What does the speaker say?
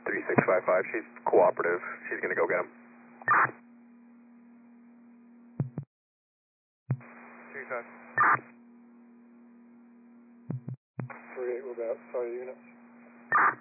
3655, she's cooperative. She's going to go get him. 35. 48, we're about 5 units.